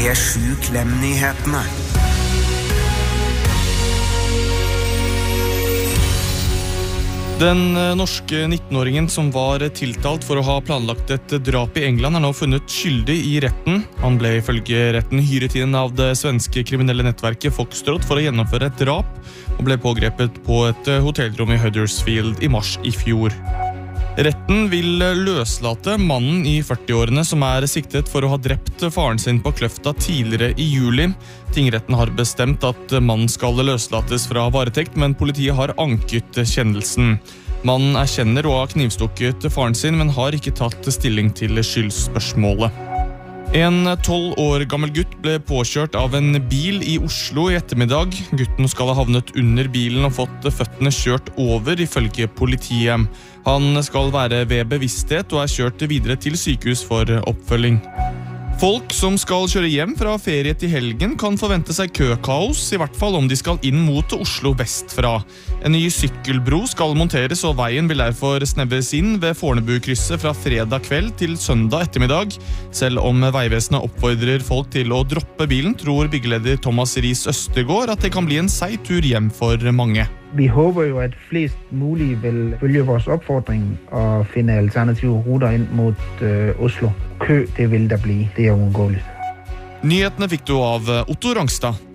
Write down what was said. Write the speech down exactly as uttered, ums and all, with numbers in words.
er sju Klem-nyhetene. Den norske nittenåringen som var tiltalt for å ha planlagt et drap i England er nå funnet skyldig i retten. Han ble ifølge retten hyret inn av det svenske kriminelle nettverket Foxtrot for å gjennomføre et drap, og ble pågrepet på et hotellrom i Huddersfield i mars i fjor. Retten vil løslate mannen i førtiårene som er siktet for å ha drept faren sin på Kløfta tidligere i juli. Tingretten har bestemt at mannen skal løslates fra varetekt, men politiet har anket kjennelsen. Mannen erkjenner å ha knivstukket faren sin, men har ikke tatt stilling til skyldspørsmålet. En tolv år gammel gutt ble påkjørt av en bil i Oslo i ettermiddag. Gutten skal ha havnet under bilen og fått føttene kjørt over, ifølge politiet. Han skal være ved bevissthet og er kjørt videre til sykehus for oppfølging. Folk som skal kjøre hjem fra ferie til helgen kan forvente seg køkaos, i hvert fall om de skal inn mot Oslo vestfra. En ny sykkelbro skal monteres, og veien vil derfor snevres inn ved Fornebu-krysset fra fredag kveld til søndag ettermiddag. Selv om Veivesenet oppfordrer folk til å droppe bilen, tror byggeleder Thomas Ries Østergaard at det kan bli en seig tur hjem for mange. Vi håper jo at flest mulig vil følge vores oppfordring og finne alternative ruter inn mot uh, Oslo. Kø, det vil der bli. Det er uundgåeligt. Nyhetene fikk du av Otto Rangstad.